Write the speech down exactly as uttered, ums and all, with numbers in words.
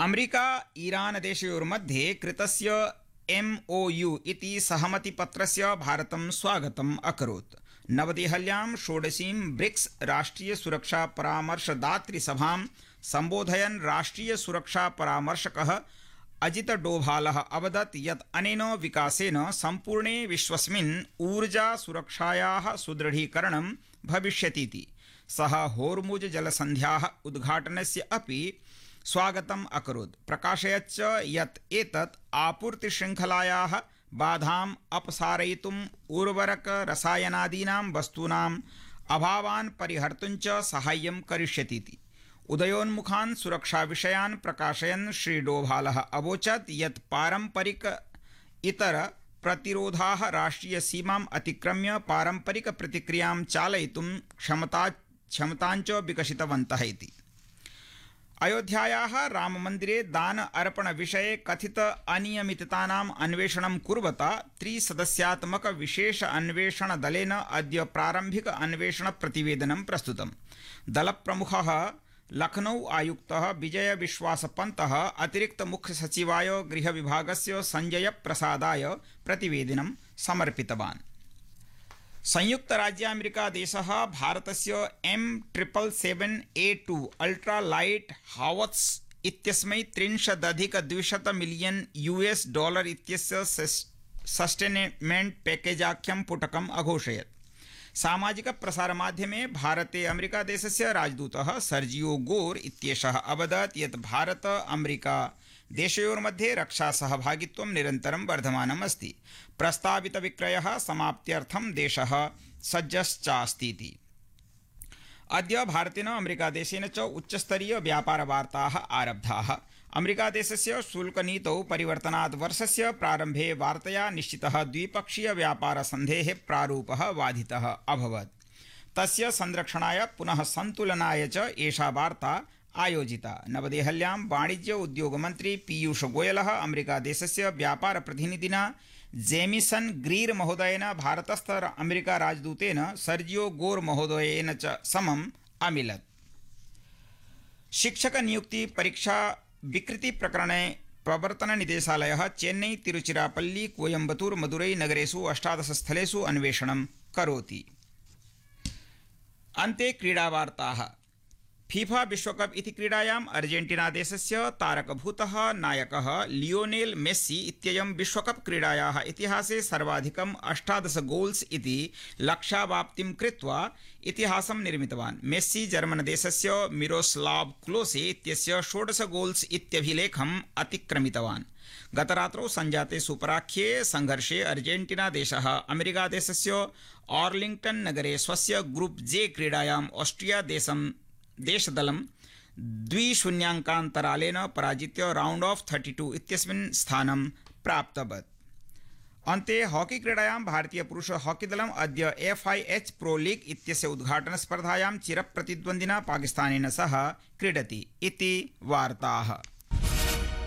America Iran देशयोर्मध्ये कृतस्य M O you इति सहमतिपत्रस्य भारतं स्वागतम् अकरोत्। नवदेहल्यां षोडशीं ब्रिक्स राष्ट्रिय सुरक्षा परामर्शदातृसभां सम्बोधयन् राष्ट्रिय सुरक्षा परामर्शकः अजित डोभालः अवदत् यत् अनेन विकासेन सम्पूर्णे विश्वस्मिन् ऊर्जा सुरक्षायाः सुदृढीकरणं भविष्यतीति। सः होर्मुज जलसन्ध्याः उद्घाटनस्य अपि स्वागतम् अकरोत्, प्रकाशयच्च यत् एतत् आपूर्तिशृङ्खलायाः बाधाम् अपसारयितुम् उर्वरक रसायनादीनां वस्तूनाम् अभावान् परिहर्तुं च साहाय्यं करिष्यतीति। उदयोन्मुखान् सुरक्षाविषयान् प्रकाशयन् श्री डोभालः अवोचत् यत् पारम्परिक इतर प्रतिरोधाः राष्ट्रिय सीमाम् अतिक्रम्य पारम्परिक प्रतिक्रियां चालयितुं क्षमता क्षमताञ्च विकसितवन्तः इति। अयोध्यायाः राममन्दिरे दान अर्पण विषये कथित अनियमिततानाम् अन्वेषणं कुर्वता त्रिसदस्यात्मक विशेष अन्वेषण दलेन अद्य प्रारम्भिक अन्वेषण प्रतिवेदनं प्रस्तुतम्। दलप्रमुखः लखनऊ आयुक्तः विजय विश्वास पंतः अतिरिक्त मुख्य सचिवाय गृह विभागस्य संजय प्रसादाय प्रतिवेदनं समर्पितवान्। संयुक्त राज्य अमेरिका देशः भारतस्य एम ट्रिपल सेवन ए टू अल्ट्रा लाइट हावत्स इत्यस्मै त्रिंशदधिकद्विशत मिलियन यूएस डॉलर इत्यस्य सस्टेनमेंट पैकेजाख्यं पुटकम् अघोषयत्। सामाजिक प्रसारमाध्यमे भारते अमेरिका देशस्य राजदूतः सर्जियो गोर इत्येषः अवदत् यत् भारत अमेरिका देशयोर्मध्ये रक्षा सहभागित्वं निरन्तरं वर्धमानम् अस्ति। प्रस्तावित विक्रयः समाप्त्यर्थं देशः सज्जश्चास्तीति। अद्य भारतेन अमेरिका देशेन च उच्चस्तरीय व्यापारवार्ताः आरब्धाः। अमेरिका देशस्य शुल्कनीतौ परिवर्तनात् वर्षस्य प्रारम्भे वार्तया निश्चितः द्विपक्षीय व्यापारसन्धेः प्रारूपः वाधितः अभवत्। तस्य संरक्षणाय पुनः सन्तुलनाय च एषा वार्ता आयोजिता। नवदेहल्यां वाणिज्य उद्योग मन्त्री पीयूष गोयलः अमेरिका देशस्य व्यापार प्रतिनिधिना जेमिसन ग्रीर महोदयेन भारतस्थ अमेरिका राजदूतेन सर्जियो गोर महोदयेन च समम् अमिलत्। शिक्षक नियुक्ति परीक्षा विकृति प्रकरणे प्रवर्तन निदेशालयः चेन्नई, तिरुचिरापल्ली, कोयम्बतूर, मदुरै नगरेषु अष्टादश स्थलेषु अन्वेषणं करोति। अन्ते क्रीडावार्ताः। फीफा विश्वकप इति क्रीडायाम् अर्जेंटीना देशस्य तारकभूतः नायकः लियोनेल मेस्सी इत्ययं विश्वकप क्रीडायाः इतिहासे सर्वाधिकम् अष्टादश गोल्स् इति लक्ष्यावाप्तिं कृत्वा इतिहासं निर्मितवान्। मेस्सी जर्मन देशस्य मिरोस्लाव क्लोसे इत्यस्य षोडश गोल्स् इत्यभिलेखम् अतिक्रमितवान्। गतरात्रौ संजाते सुपराख्ये संघर्षे अर्जेंटीना देशः अमेरिका देशस्य आर्लिङ्ग्टन् नगरे स्वस्य ग्रुप जे क्रीडायाम् ऑस्ट्रिया देशं देशदलं द्विशून्याङ्कान्तरालेन पराजित्य राउंड ऑफ थर्टी टू इत्यस्मिन् स्थानं प्राप्तवत्। अन्ते हॉकी क्रीडायां भारतीय पुरुष हॉकी दलम् अद्य F I H pro league इत्यस्य उद्घाटन स्पर्धायां चिरप्रतिद्वन्द्विना पाकिस्तानेन सह क्रीडति इति वार्ताः।